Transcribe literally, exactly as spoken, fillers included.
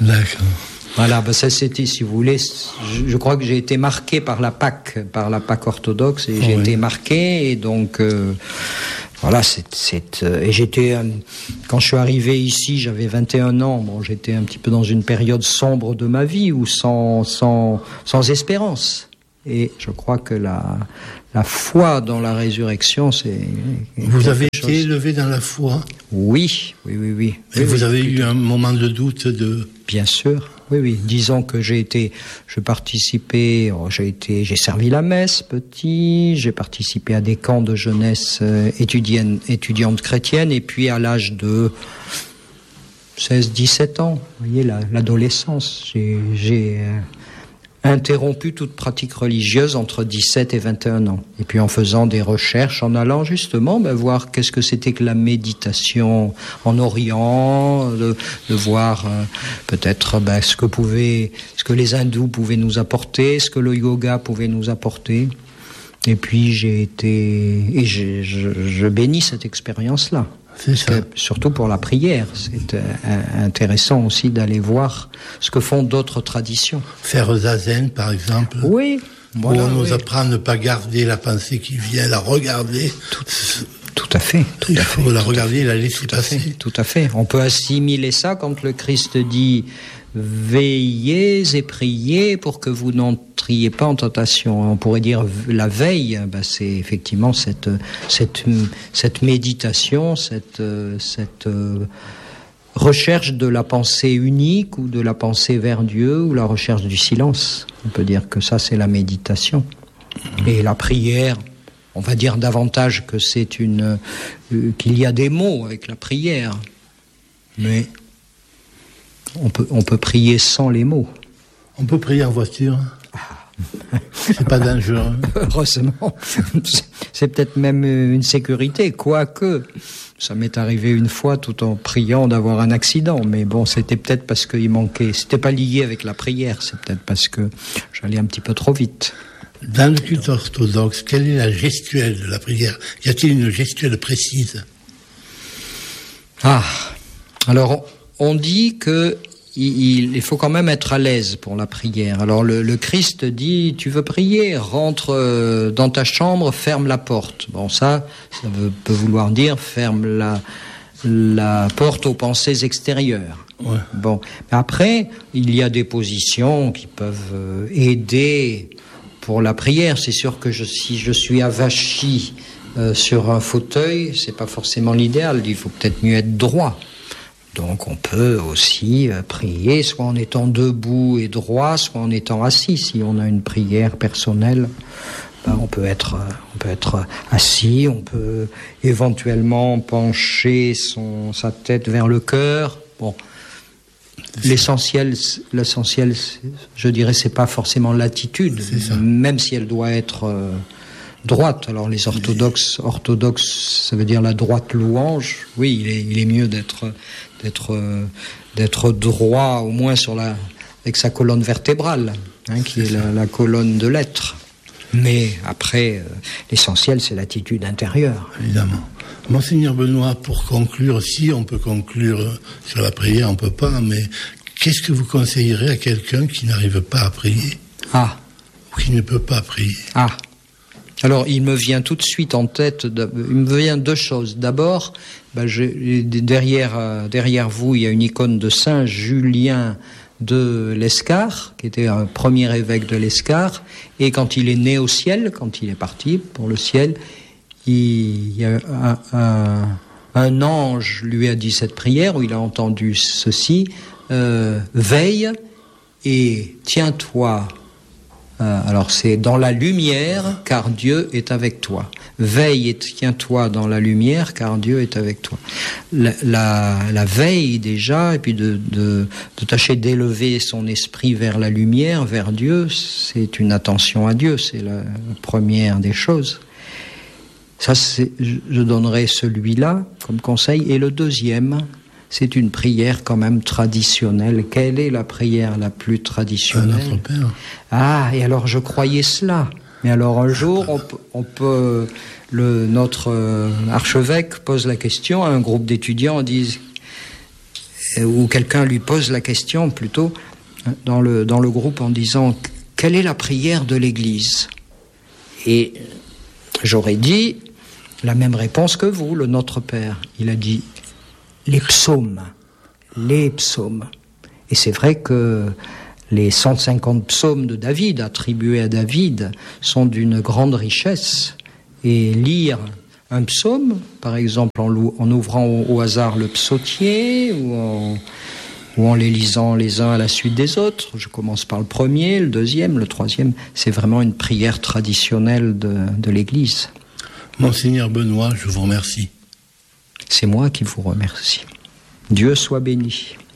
D'accord. Voilà, ben ça c'était, si vous voulez, je, je crois que j'ai été marqué par la Pâque, par la Pâque orthodoxe, et j'ai oui. été marqué, et donc euh, voilà, c'est, c'est euh, et j'étais euh, quand je suis arrivé ici, j'avais vingt et un ans. Bon, j'étais un petit peu dans une période sombre de ma vie, ou sans sans sans espérance. Et je crois que la la foi dans la résurrection, c'est. Vous avez été chose... élevé dans la foi. Oui, oui, oui, oui. Et oui, vous oui, avez plutôt. eu un moment de doute de. Bien sûr. Oui, oui. Disons que j'ai été, je participais, oh, j'ai été, j'ai servi la messe petit, j'ai participé à des camps de jeunesse euh, étudiante, étudiante chrétienne, et puis à l'âge de seize dix-sept ans, vous voyez, la, l'adolescence, j'ai, j'ai euh, interrompu toute pratique religieuse entre dix-sept et vingt et un ans. Et puis en faisant des recherches, en allant justement ben, voir qu'est-ce que c'était que la méditation en Orient, de, de voir euh, peut-être ben, ce que pouvaient, ce que les hindous pouvaient nous apporter, ce que le yoga pouvait nous apporter. Et puis j'ai été, et je, je, je bénis cette expérience-là. C'est ça. Que, surtout pour la prière, c'est euh, intéressant aussi d'aller voir ce que font d'autres traditions. Faire zazen, par exemple. Oui. Voilà, où on nous oui. apprend à ne pas garder la pensée qui vient, la regarder. Tout, tout à fait. Tout Il à faut fait, la regarder, la laisser tout passer. À fait, tout à fait. On peut assimiler ça quand le Christ dit « Veillez et priez pour que vous n'entriez pas en tentation ». On pourrait dire la veille, ben c'est effectivement cette, cette, cette méditation, cette, cette recherche de la pensée unique ou de la pensée vers Dieu ou la recherche du silence. On peut dire que ça, c'est la méditation. Et la prière, on va dire davantage que c'est une, euh, qu'il y a des mots avec la prière. Mais on peut, on peut prier sans les mots. On peut prier en voiture. Ah. C'est pas dangereux. Heureusement. C'est peut-être même une sécurité, quoique ça m'est arrivé une fois tout en priant d'avoir un accident. Mais bon, c'était peut-être parce qu'il manquait. C'était pas lié avec la prière, c'est peut-être parce que j'allais un petit peu trop vite. Dans le culte orthodoxe, quelle est la gestuelle de la prière ? Y a-t-il une gestuelle précise ? Ah, alors on dit que il, il faut quand même être à l'aise pour la prière. Alors le, le Christ dit, tu veux prier, rentre dans ta chambre, ferme la porte. Bon, ça, ça veut, peut vouloir dire ferme la, la porte aux pensées extérieures. Ouais. Bon, mais après, il y a des positions qui peuvent aider pour la prière. C'est sûr que je, si je suis avachi euh, sur un fauteuil, c'est pas forcément l'idéal. Il faut peut-être mieux être droit. Donc on peut aussi euh, prier, soit en étant debout et droit, soit en étant assis. Si on a une prière personnelle, ben, on peut être, euh, on peut être assis, on peut éventuellement pencher son, sa tête vers le cœur. Bon, l'essentiel, l'essentiel, je dirais, c'est pas forcément l'attitude, même si elle doit être euh, droite. Alors les orthodoxes, orthodoxes, ça veut dire la droite louange. Oui, il est, il est mieux d'être, d'être, euh, d'être droit, au moins sur la, avec sa colonne vertébrale, hein, qui est la, la colonne de l'être. Mais après, euh, l'essentiel, c'est l'attitude intérieure. Évidemment. Monseigneur Benoît, pour conclure, si on peut conclure sur la prière, on peut pas, mais qu'est-ce que vous conseillerez à quelqu'un qui n'arrive pas à prier ? Ah. Ou qui ne peut pas prier ? Ah. Alors, il me vient tout de suite en tête, il me vient deux choses. D'abord, ben, je, derrière, euh, derrière vous, il y a une icône de Saint Julien de l'Escar, qui était un premier évêque de l'Escar, et quand il est né au ciel, quand il est parti pour le ciel, il y a un, un, un ange lui a dit cette prière, où il a entendu ceci, euh, veille et tiens-toi. Alors c'est dans la lumière, car Dieu est avec toi. Veille et tiens-toi dans la lumière, car Dieu est avec toi. La, la, la veille déjà, et puis de, de, de tâcher d'élever son esprit vers la lumière, vers Dieu, c'est une attention à Dieu, c'est la première des choses. Ça, c'est, je donnerai celui-là comme conseil. Et le deuxième, c'est une prière quand même traditionnelle. Quelle est la prière la plus traditionnelle ? Notre Père. Ah, et alors je croyais cela. Mais alors un jour, on peut, on peut le, notre euh, archevêque pose la question à un groupe d'étudiants, on dit, où quelqu'un lui pose la question plutôt dans le, dans le groupe en disant « Quelle est la prière de l'Église ?» Et j'aurais dit la même réponse que vous, le Notre Père. Il a dit « Les psaumes, les psaumes ». Et c'est vrai que les cent cinquante psaumes de David, attribués à David, sont d'une grande richesse. Et lire un psaume, par exemple en, en ouvrant au, au hasard le psautier, ou en, ou en les lisant les uns à la suite des autres, je commence par le premier, le deuxième, le troisième, c'est vraiment une prière traditionnelle de, de l'Église. Monseigneur Benoît, je vous remercie. C'est moi qui vous remercie. Dieu soit béni.